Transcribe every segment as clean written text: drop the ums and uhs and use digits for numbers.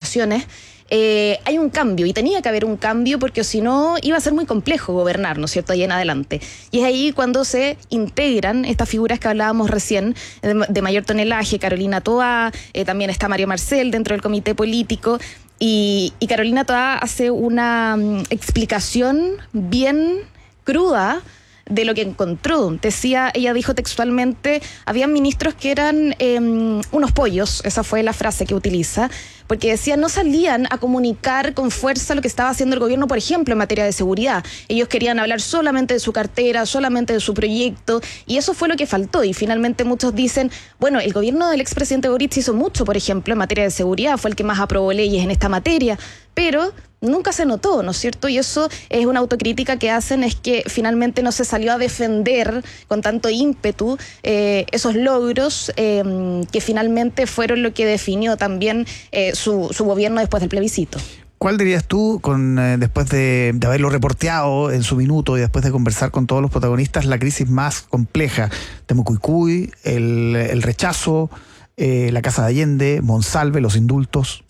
declaraciones, hay un cambio, y tenía que haber un cambio porque si no iba a ser muy complejo gobernar, ¿no es cierto?, ahí en adelante. Y es ahí cuando se integran estas figuras que hablábamos recién, de mayor tonelaje, Carolina Toá, también está Mario Marcel dentro del comité político, y Carolina Toá hace una explicación bien cruda de lo que encontró. Ella dijo textualmente, habían ministros que eran unos pollos, esa fue la frase que utiliza, porque decía, no salían a comunicar con fuerza lo que estaba haciendo el gobierno, por ejemplo, en materia de seguridad. Ellos querían hablar solamente de su cartera, solamente de su proyecto, y eso fue lo que faltó. Y finalmente muchos dicen, bueno, el gobierno del expresidente Boric hizo mucho, por ejemplo, en materia de seguridad, fue el que más aprobó leyes en esta materia, pero nunca se notó, ¿no es cierto? Y eso es una autocrítica que hacen, es que finalmente no se salió a defender con tanto ímpetu esos logros que finalmente fueron lo que definió también su gobierno después del plebiscito. ¿Cuál dirías tú, después de haberlo reporteado en su minuto y después de conversar con todos los protagonistas, la crisis más compleja? Temucuicui, el rechazo, la Casa de Allende, Monsalve, los indultos.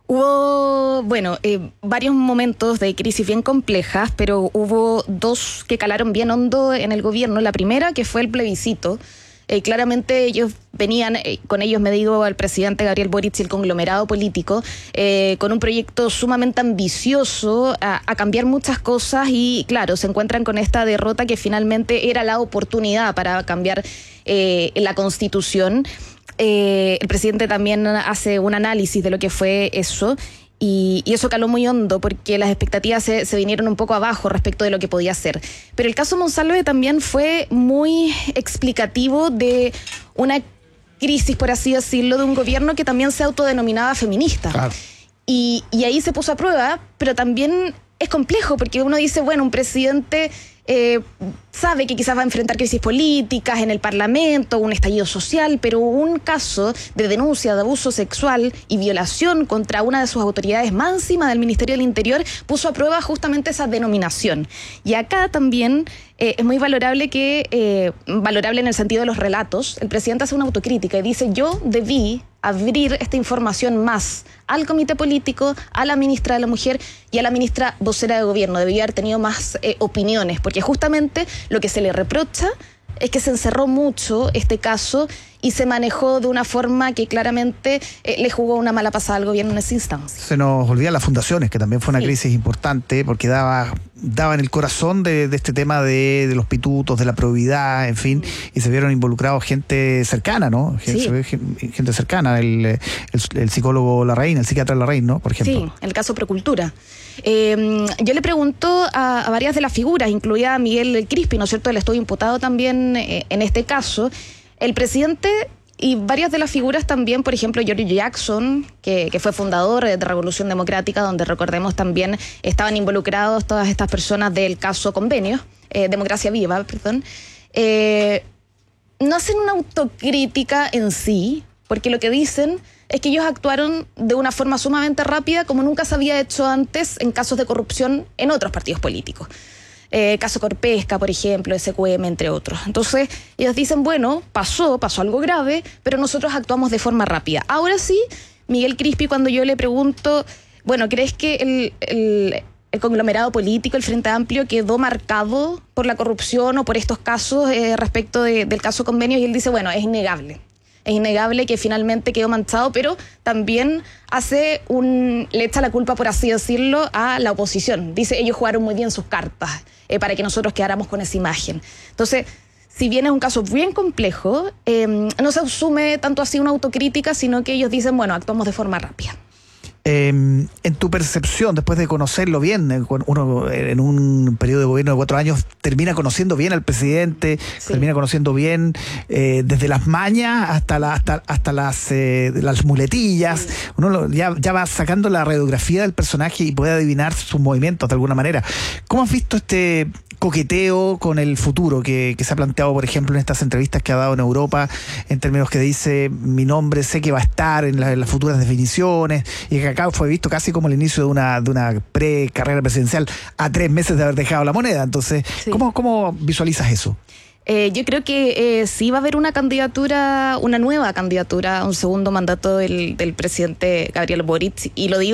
Hubo, varios momentos de crisis bien complejas, pero hubo dos que calaron bien hondo en el gobierno. La primera, que fue el plebiscito. Claramente ellos venían, con ellos me digo al presidente Gabriel Boric y el conglomerado político, con un proyecto sumamente ambicioso a cambiar muchas cosas y claro, se encuentran con esta derrota que finalmente era la oportunidad para cambiar la Constitución. El presidente también hace un análisis de lo que fue eso. Y eso caló muy hondo porque las expectativas se vinieron un poco abajo respecto de lo que podía ser. Pero el caso Monsalve también fue muy explicativo de una crisis, por así decirlo, de un gobierno que también se autodenominaba feminista. Claro. Y ahí se puso a prueba, pero también es complejo porque uno dice, bueno, un presidente sabe que quizás va a enfrentar crisis políticas en el Parlamento, un estallido social, pero un caso de denuncia de abuso sexual y violación contra una de sus autoridades máximas del Ministerio del Interior puso a prueba justamente esa denominación. Y acá también es muy valorable valorable en el sentido de los relatos. El presidente hace una autocrítica y dice, yo debí abrir esta información más al comité político, a la ministra de la Mujer y a la ministra vocera de gobierno. Debía haber tenido más opiniones, porque justamente lo que se le reprocha es que se encerró mucho este caso y se manejó de una forma que claramente le jugó una mala pasada al gobierno en esa instancia. Se nos olvidan las fundaciones, que también fue una crisis importante, porque daba en el corazón de este tema de los pitutos, de la probidad, en fin, y se vieron involucrados gente cercana, ¿no? Gente cercana, el psicólogo Larraín, el psiquiatra Larraín, ¿no? Por ejemplo. Sí, el caso Procultura. Yo le pregunto a varias de las figuras, incluida a Miguel Crispi, ¿no es cierto? Él estuvo imputado también en este caso. El presidente y varias de las figuras también, por ejemplo, George Jackson, que fue fundador de Revolución Democrática, donde recordemos también estaban involucrados todas estas personas del caso Convenio, Democracia Viva, perdón, no hacen una autocrítica en sí, porque lo que dicen es que ellos actuaron de una forma sumamente rápida, como nunca se había hecho antes en casos de corrupción en otros partidos políticos. Caso Corpesca, por ejemplo, SQM, entre otros. Entonces, ellos dicen, bueno, pasó algo grave, pero nosotros actuamos de forma rápida. Ahora sí, Miguel Crispi, cuando yo le pregunto, bueno, ¿crees que el conglomerado político, el Frente Amplio, quedó marcado por la corrupción o por estos casos respecto del caso Convenio? Y él dice, bueno, es innegable. Es innegable que finalmente quedó manchado, pero también le echa la culpa, por así decirlo, a la oposición. Dice, ellos jugaron muy bien sus cartas para que nosotros quedáramos con esa imagen. Entonces, si bien es un caso bien complejo, no se asume tanto así una autocrítica, sino que ellos dicen, bueno, actuamos de forma rápida. En tu percepción, después de conocerlo bien, uno en un periodo de gobierno de 4 años termina conociendo bien al presidente, sí. Termina conociendo bien desde las mañas hasta las muletillas, sí. Uno ya va sacando la radiografía del personaje y puede adivinar sus movimientos de alguna manera. ¿Cómo has visto este coqueteo con el futuro que se ha planteado, por ejemplo, en estas entrevistas que ha dado en Europa, en términos que dice, mi nombre sé que va a estar en las futuras definiciones, y que acá fue visto casi como el inicio de una pre-carrera presidencial a 3 meses de haber dejado la moneda? Entonces, sí. ¿Cómo visualizas eso? Yo creo que sí va a haber una nueva candidatura a un segundo mandato del presidente Gabriel Boric, y lo digo